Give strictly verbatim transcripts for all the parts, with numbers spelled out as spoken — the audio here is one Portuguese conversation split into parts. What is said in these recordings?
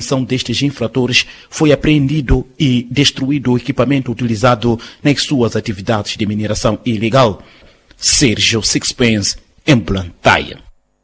São destes infratores foi apreendido e destruído o equipamento utilizado nas suas atividades de mineração ilegal. Sérgio Sixpence, em Blantyre.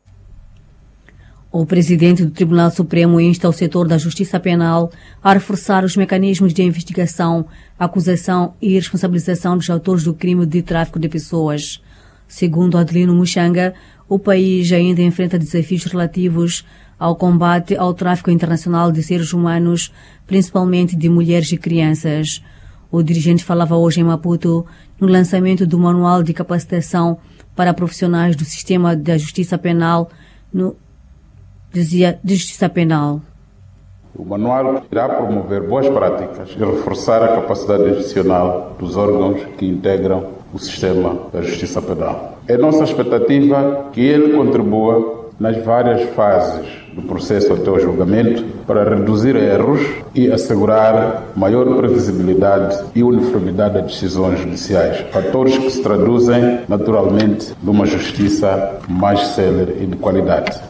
O presidente do Tribunal Supremo insta o setor da justiça penal a reforçar os mecanismos de investigação, acusação e responsabilização dos autores do crime de tráfico de pessoas. Segundo Adelino Muxanga, o país ainda enfrenta desafios relativos ao combate ao tráfico internacional de seres humanos, principalmente de mulheres e crianças. O dirigente falava hoje em Maputo no lançamento do Manual de Capacitação para profissionais do Sistema da Justiça Penal, no, dizia, de Justiça Penal. O manual irá promover boas práticas e reforçar a capacidade institucional dos órgãos que integram o sistema da justiça penal. É nossa expectativa que ele contribua nas várias fases do processo até o julgamento para reduzir erros e assegurar maior previsibilidade e uniformidade das decisões judiciais, fatores que se traduzem naturalmente numa justiça mais célere e de qualidade.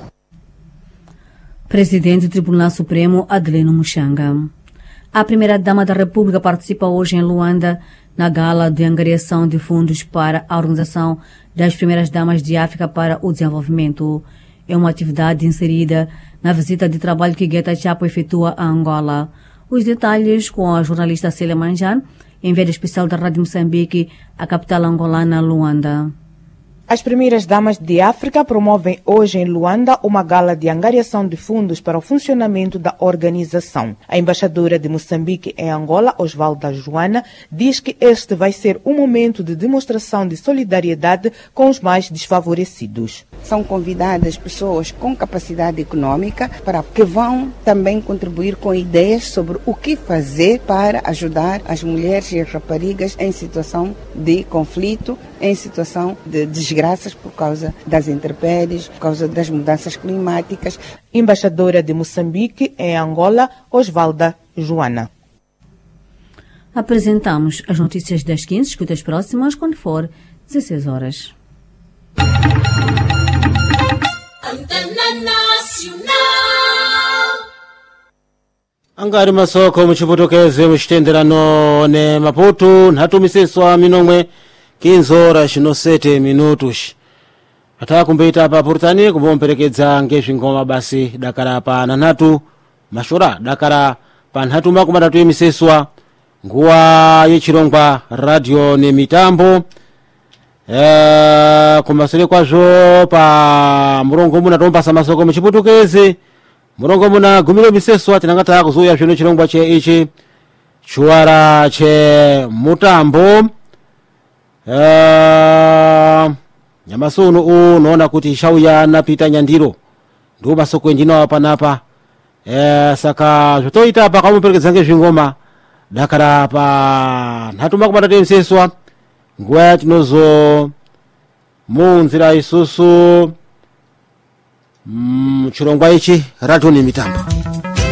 Presidente do Tribunal Supremo, Adelino Muxanga. A primeira-dama da República participa hoje em Luanda na gala de angariação de fundos para a Organização das Primeiras Damas de África para o Desenvolvimento. É uma atividade inserida na visita de trabalho que Guetta Chapo efetua a Angola. Os detalhes com a jornalista Célia Manjan, enviada especial da Rádio Moçambique, a capital angolana, Luanda. As primeiras damas de África promovem hoje em Luanda uma gala de angariação de fundos para o funcionamento da organização. A embaixadora de Moçambique em Angola, Osvalda Joana, diz que este vai ser um momento de demonstração de solidariedade com os mais desfavorecidos. São convidadas pessoas com capacidade econômica para que vão também contribuir com ideias sobre o que fazer para ajudar as mulheres e as raparigas em situação de conflito, em situação de desgraças por causa das intempéries, por causa das mudanças climáticas. Embaixadora de Moçambique em Angola, Osvalda Joana. Apresentamos as notícias das quinze, escuta as próximas quando for dezesseis horas. Antena Nacional. Angari masoko muchipotokeze muchitenderano ne Maputo nhatumiseswa minomwe quinze horas no sete minutos. Ataka kumbeita pa Purtani kumbomperekedza ngezvingoma basi dakara pa nanhatu mashora dakara pa nhatu makumi atatu emiseswa nguwa yechirongwa radio nemitambo. E, kumasere kwazvo pa murongo muna tompasa masoko muchipotokeze murongo muna gumiro miseswa tinangata kuzuya zvino chirongwa che ichi chuwara che mutambo. Uh, nyamasuno unoona kuti shauya napita nyandiro ndo masoko endino panapa eh, saka zvotoita pa kamuperekedza ngezvingoma dakara pa nhatu makumi atatu emiseswa nguwa yatinozo munzira isusu mm, chirongwa ichi radio nemitambo.